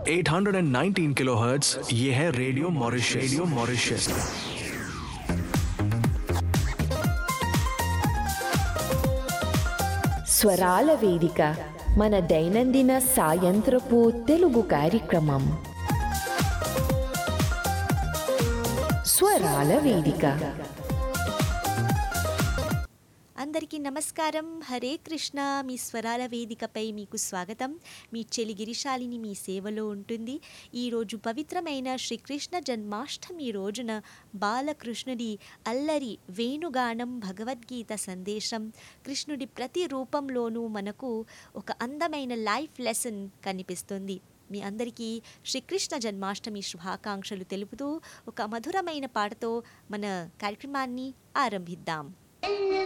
819 kilohertz. ये है radio Mauritius. Radio Mauritius. స్వరాల వేదిక మన దైనందిన సాయంత్రపు తెలుగు కార్యక్రమం స్వరాల వేదిక. అందరికీ నమస్కారం. హరే కృష్ణ. మీ స్వరాల వేదికపై మీకు స్వాగతం. మీ చెలి గిరిశాలిని మీ సేవలో ఉంటుంది. ఈరోజు పవిత్రమైన శ్రీకృష్ణ జన్మాష్టమి రోజున బాలకృష్ణుడి అల్లరి వేణుగానం, భగవద్గీత సందేశం, కృష్ణుడి ప్రతి రూపంలోనూ మనకు ఒక అందమైన లైఫ్ లెసన్ కనిపిస్తుంది. మీ అందరికీ శ్రీకృష్ణ జన్మాష్టమి శుభాకాంక్షలు తెలుపుతూ ఒక మధురమైన పాటతో మన కార్యక్రమాన్ని ఆరంభిద్దాం.